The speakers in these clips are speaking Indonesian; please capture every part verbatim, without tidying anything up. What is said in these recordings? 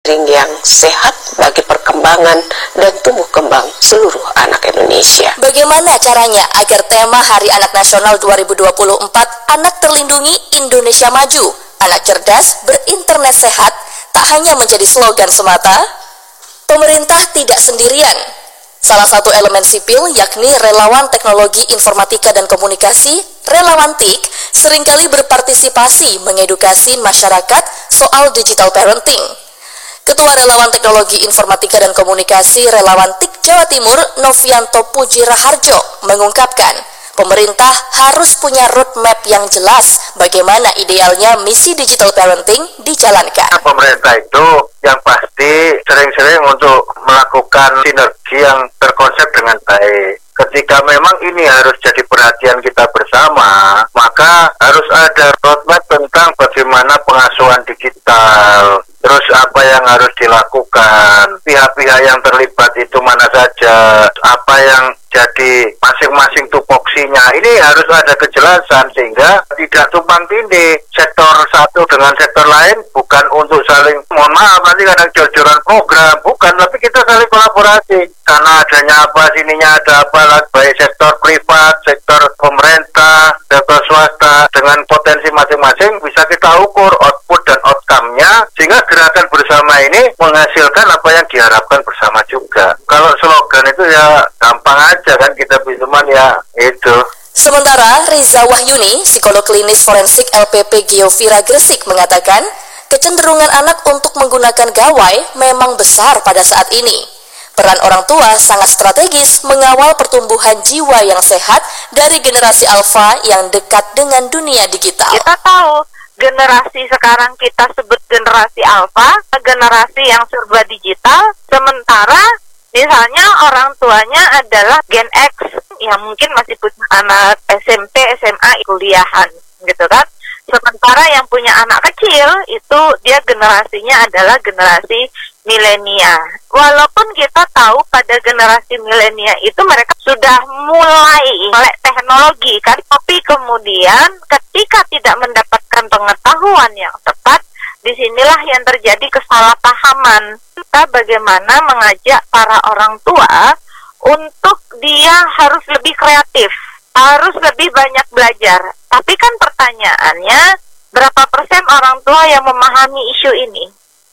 yang sehat bagi perkembangan dan tumbuh kembang seluruh anak Indonesia. Bagaimana caranya agar tema Hari Anak Nasional dua ribu dua puluh empat Anak Terlindungi Indonesia Maju, Anak Cerdas Berinternet Sehat tak hanya menjadi slogan semata? Pemerintah tidak sendirian. Salah satu elemen sipil yakni relawan teknologi informatika dan komunikasi, relawan T I K, seringkali berpartisipasi mengedukasi masyarakat soal digital parenting. Ketua Relawan Teknologi Informatika dan Komunikasi Relawan T I K Jawa Timur, Novianto Puji Raharjo, mengungkapkan pemerintah harus punya roadmap yang jelas bagaimana idealnya misi digital parenting dijalankan. Pemerintah itu yang pasti sering-sering untuk melakukan sinergi yang terkonsep dengan baik. Ketika memang ini harus jadi perhatian kita bersama, maka harus ada roadmap tentang bagaimana pengasuhan digital. Terus apa yang harus dilakukan, pihak-pihak yang terlibat itu mana saja, apa yang jadi masing-masing tupoksinya. Ini harus ada kejelasan sehingga tidak tumpang tindih sektor satu dengan sektor lain, bukan untuk saling, mohon maaf nanti kadang jor-joran program, bukan, tapi kita saling kolaborasi. Karena adanya apa, sininya ada apa, baik sektor privat, sektor pemerintah, sektor swasta, dengan potensi masing-masing bisa kita ukur output dan outcome-nya, sehingga gerakan bersama ini menghasilkan apa yang diharapkan bersama juga. Kalau slogan itu ya gampang aja kan, kita bisa ya itu. Sementara Riza Wahyuni, psikolog klinis forensik L P P Geovira Gresik mengatakan, kecenderungan anak untuk menggunakan gawai memang besar pada saat ini. Peran orang tua sangat strategis mengawal pertumbuhan jiwa yang sehat dari generasi alfa yang dekat dengan dunia digital. Kita tahu generasi sekarang kita sebut generasi alfa, generasi yang serba digital, sementara misalnya orang tuanya adalah Gen X yang mungkin masih punya anak S M P, S M A, kuliahan gitu kan. Sementara yang punya anak kecil itu dia generasinya adalah generasi milenial. Walaupun kita tahu pada generasi milenial itu mereka sudah mulai melek teknologi kan, tapi kemudian ketika tidak mendapatkan pengetahuan yang tepat, disinilah yang terjadi kesalahpahaman. Kita bagaimana mengajak para orang tua untuk dia harus lebih kreatif, harus lebih banyak belajar. Tapi kan pertanyaannya, berapa persen orang tua yang memahami isu ini?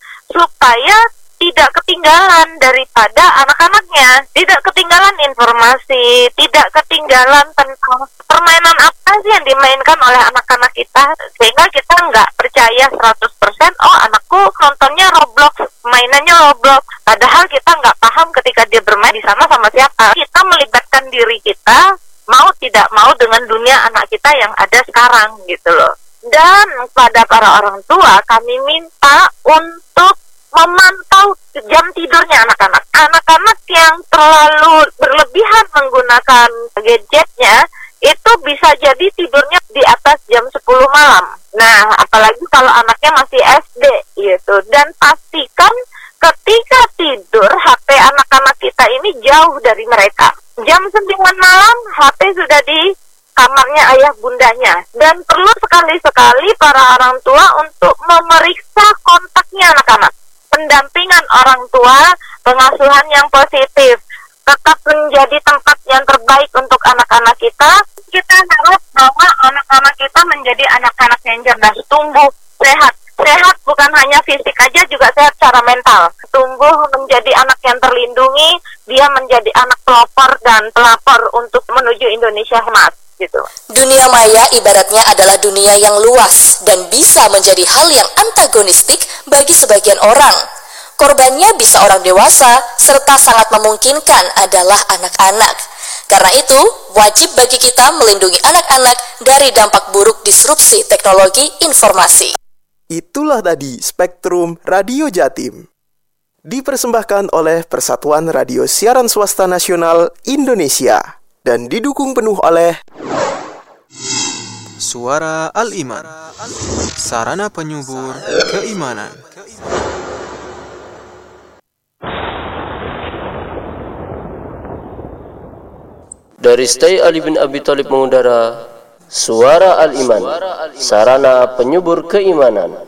Supaya tidak ketinggalan daripada anak-anaknya, tidak ketinggalan informasi, tidak ketinggalan tentang permainan apa sih yang dimainkan oleh anak-anak kita, sehingga kita nggak percaya seratus persen, oh anakku nontonnya Roblox, mainannya Roblox, padahal kita nggak paham ketika dia bermain di sana sama siapa. Kita melibatkan diri kita, mau tidak mau dengan dunia anak kita yang ada sekarang gitu loh. Dan pada para orang tua kami minta untuk memantau jam tidurnya anak-anak. Anak-anak yang terlalu berlebihan menggunakan gadgetnya itu bisa jadi tidurnya di atas jam sepuluh malam. Nah, apalagi kalau anaknya masih S D gitu. Dan pastikan ketika tidur H P anak-anak kita ini jauh dari mereka. Jam sembilan malam H P sudah di kamarnya ayah bundanya. Dan perlu sekali-sekali para orang tua untuk memeriksa kontaknya anak-anak. Pendampingan orang tua, pengasuhan yang positif, tetap menjadi tempat yang terbaik untuk anak-anak kita. Kita harap bahwa anak-anak kita menjadi anak-anak yang cerdas, tumbuh sehat. Sehat bukan hanya fisik aja, juga sehat secara mental. Tumbuh menjadi anak yang terlindungi, dia menjadi anak pelopor dan pelapor untuk menuju Indonesia emas. Gitu. Dunia maya ibaratnya adalah dunia yang luas dan bisa menjadi hal yang antagonistik bagi sebagian orang. Korbannya bisa orang dewasa serta sangat memungkinkan adalah anak-anak. Karena itu, wajib bagi kita melindungi anak-anak dari dampak buruk disrupsi teknologi informasi. Itulah tadi Spektrum Radio Jatim. Dipersembahkan oleh Persatuan Radio Siaran Swasta Nasional Indonesia dan didukung penuh oleh Suara Al-Iman, sarana penyubur keimanan. Dari Stay Ali bin Abi Thalib mengudara Suara Al-Iman, sarana penyubur keimanan.